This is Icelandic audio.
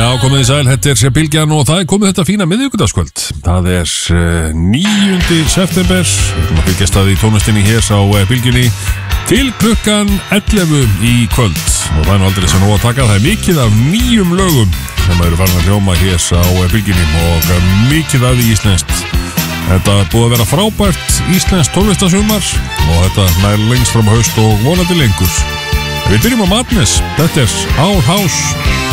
Já, komið í sæl, þetta er Bylgjan og það er komið þetta fína miðvikudagskvöld. Það er 9. september. Við erum að fylgjast að í tónlistinni hér á Bylgjunni til klukkan 11 í kvöld. Og það er nú aldrei sem nú að taka. Það er mikið af nýjum lögum sem eru farin að hljóma hér á Bylgjunni og mikið af því íslenskt. Þetta er búið að vera frábært íslenskt tónlistasumar og þetta nær lengst fram á haust og vonandi lengur. Við byrjum á Madness. Þetta er Our House.